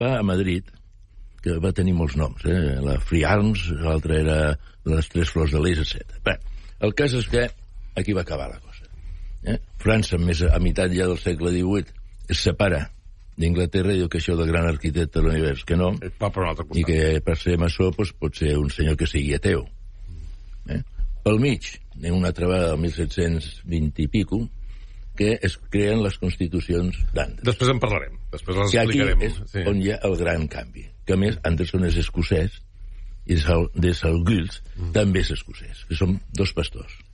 va a Madrid, que va tenir molts noms, la Free Arms, l'altra era les Tres Flors de l'Eix, etc. Bé, el cas és que aquí va acabar la cosa. França, més a meitat ja del segle XVIII, es separa d'Inglaterra i diu que això del gran arquitecte de l'univers, que no, i que per ser maçó pot ser un senyor que sigui ateu. Pel mig, en una altra vegada del 1720 i pico, que es creen les constitucions d'Anderson. Després en parlarem, després les explicarem. explicarem. Aquí és on hi ha el gran canvi. Que a més, Anderson és escocès i de Salguils també és escocès, que són dos pastors.